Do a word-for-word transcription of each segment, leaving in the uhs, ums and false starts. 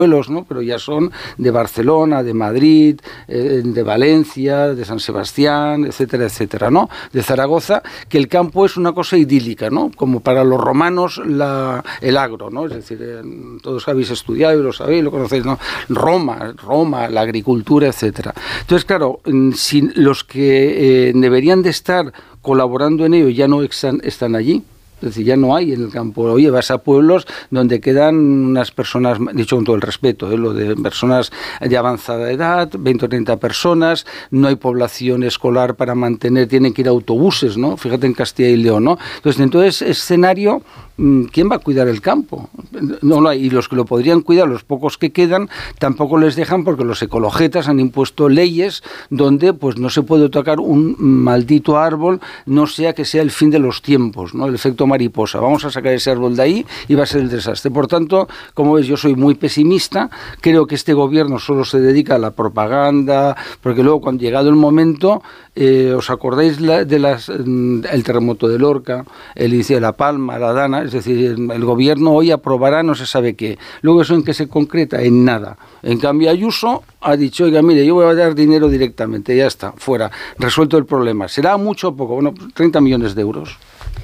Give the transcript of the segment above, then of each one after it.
¿no? Pero ya son de Barcelona, de Madrid, eh, de Valencia, de San Sebastián, etcétera, etcétera, ¿no? De Zaragoza, que el campo es una cosa idílica, ¿no? Como para los romanos la, el agro, ¿no? Es decir, eh, todos habéis estudiado y lo sabéis, lo conocéis, ¿no? Roma, Roma, la agricultura, etcétera. Entonces, claro, si los que eh, deberían de estar colaborando en ello ya no están, están allí. Es decir, ya no hay en el campo. Oye, vas a pueblos donde quedan unas personas, dicho con todo el respeto, ¿eh? Lo de personas de avanzada edad, veinte o treinta personas, no hay población escolar para mantener, tienen que ir autobuses, ¿no? Fíjate en Castilla y León, ¿no? Entonces, en todo ese escenario, ¿quién va a cuidar el campo? No lo hay. Y los que lo podrían cuidar, los pocos que quedan, tampoco les dejan porque los ecologetas han impuesto leyes donde pues no se puede tocar un maldito árbol, no sea que sea el fin de los tiempos, ¿no? El efecto mariposa. Vamos a sacar ese árbol de ahí y va a ser el desastre. Por tanto, como ves, yo soy muy pesimista. Creo que este gobierno solo se dedica a la propaganda, porque luego, cuando llegado el momento, eh, ¿os acordáis la, de las, el terremoto de Lorca, el inicio de La Palma, la Dana? Es decir, el gobierno hoy aprobará no se sabe qué. Luego, ¿eso en qué se concreta? En nada. En cambio, Ayuso ha dicho, oiga, mire, yo voy a dar dinero directamente, ya está, fuera, resuelto el problema. ¿Será mucho o poco? Bueno, treinta millones de euros.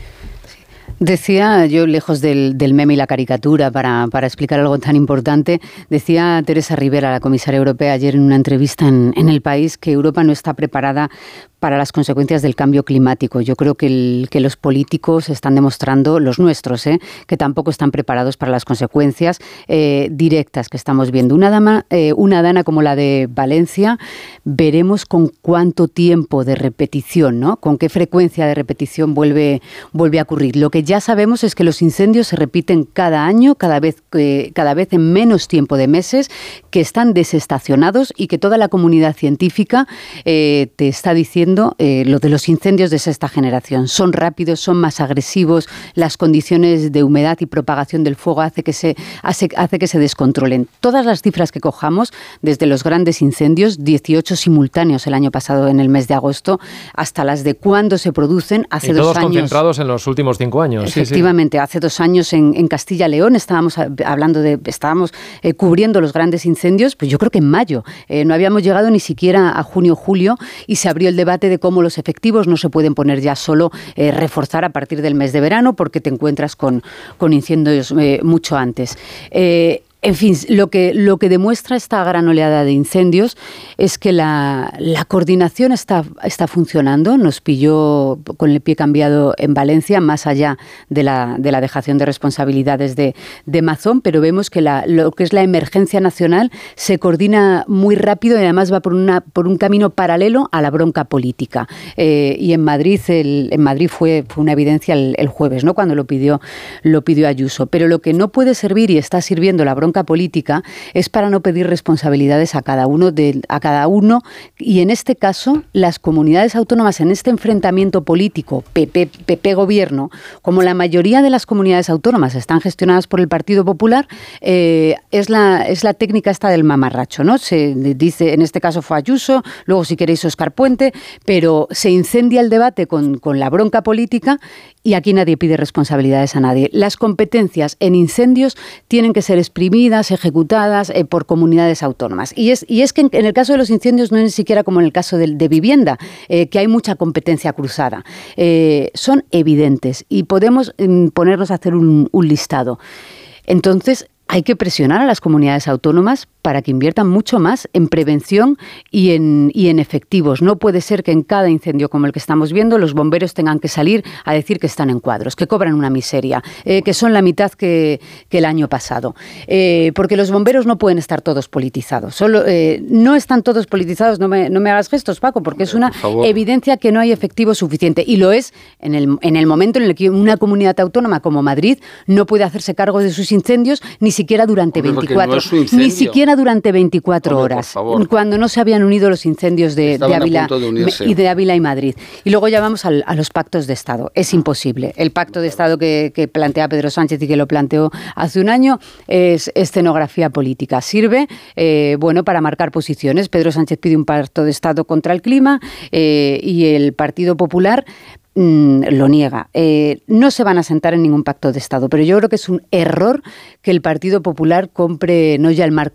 Decía yo, lejos del, del meme y la caricatura, para, para explicar algo tan importante, decía Teresa Rivera, la comisaria europea, ayer en una entrevista en, en El País, que Europa no está preparada para las consecuencias del cambio climático. Yo creo que, el, que los políticos están demostrando, los nuestros, ¿eh? que tampoco están preparados para las consecuencias eh, directas que estamos viendo. Una, dama, eh, una dana como la de Valencia, veremos con cuánto tiempo de repetición, ¿no? Con qué frecuencia de repetición vuelve, vuelve a ocurrir. Lo que ya sabemos es que los incendios se repiten cada año, cada vez, eh, cada vez en menos tiempo de meses, que están desestacionados y que toda la comunidad científica eh, te está diciendo Eh, lo de los incendios de sexta generación. Son rápidos, son más agresivos, las condiciones de humedad y propagación del fuego hace que se, hace, hace que se descontrolen. Todas las cifras que cojamos, desde los grandes incendios, dieciocho simultáneos el año pasado en el mes de agosto, hasta las de cuándo se producen, hace y dos todos años. Concentrados en los últimos cinco años. Efectivamente, sí, sí. Hace dos años en, en Castilla y León estábamos hablando de, estábamos eh, cubriendo los grandes incendios, pues yo creo que en mayo. Eh, no habíamos llegado ni siquiera a junio o julio y se abrió el debate de cómo los efectivos no se pueden poner ya solo eh, reforzar a partir del mes de verano porque te encuentras con, con incendios eh, mucho antes. Eh, En fin, lo que, lo que demuestra esta gran oleada de incendios es que la, la coordinación está, está funcionando. Nos pilló con el pie cambiado en Valencia, más allá de la, de la dejación de responsabilidades de, de Mazón, pero vemos que la, lo que es la emergencia nacional se coordina muy rápido y además va por, una, por un camino paralelo a la bronca política. Eh, y en Madrid, el, en Madrid fue, fue una evidencia el, el jueves, ¿no? Cuando lo pidió, lo pidió Ayuso. Pero lo que no puede servir y está sirviendo la bronca política es para no pedir responsabilidades a cada uno de, a cada uno y en este caso las comunidades autónomas en este enfrentamiento político P P, P P gobierno, como la mayoría de las comunidades autónomas están gestionadas por el Partido Popular, eh, es la es la técnica esta del mamarracho, ¿no? Se dice, en este caso fue Ayuso, luego si queréis Óscar Puente, pero se incendia el debate con, con la bronca política y aquí nadie pide responsabilidades a nadie. Las competencias en incendios tienen que ser exprimidas, ejecutadas eh, por comunidades autónomas. Y es, y es que en, en el caso de los incendios no es ni siquiera como en el caso de, de vivienda, eh, que hay mucha competencia cruzada. Eh, son evidentes y podemos eh, ponernos a hacer un, un listado. Entonces, hay que presionar a las comunidades autónomas para que inviertan mucho más en prevención y en, y en efectivos. No puede ser que en cada incendio como el que estamos viendo los bomberos tengan que salir a decir que están en cuadros, que cobran una miseria, eh, que son la mitad que, que el año pasado. Eh, porque los bomberos no pueden estar todos politizados. Solo, eh, no están todos politizados, no me, no me hagas gestos, Paco, porque es una evidencia que no hay efectivo suficiente. Y lo es en el, en el momento en el que una comunidad autónoma como Madrid no puede hacerse cargo de sus incendios ni siquiera durante Hombre, veinticuatro, no es su incendio. ni siquiera durante veinticuatro Hombre, horas, por cuando no se habían unido los incendios de, de, Ávila, de y de Ávila y Madrid. Y luego ya vamos al, a los pactos de Estado. Es imposible. El pacto de Estado que, que plantea Pedro Sánchez y que lo planteó hace un año es escenografía política. Sirve eh, bueno, para marcar posiciones. Pedro Sánchez pide un pacto de Estado contra el clima eh, y el Partido Popular lo niega. Eh, no se van a sentar en ningún pacto de Estado, pero yo creo que es un error que el Partido Popular compre no ya el marco